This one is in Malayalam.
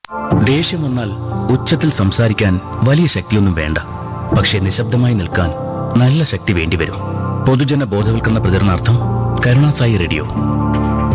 ദേഷ്യം വന്നാൽ ഉച്ചത്തിൽ സംസാരിക്കാൻ വലിയ ശക്തിയൊന്നും വേണ്ട. പക്ഷേ നിശബ്ദമായി നിൽക്കാൻ നല്ല ശക്തി വേണ്ടിവരും. പൊതുജന ബോധവൽക്കരണ പ്രചരണാർത്ഥം കരുണാസായി റേഡിയോ.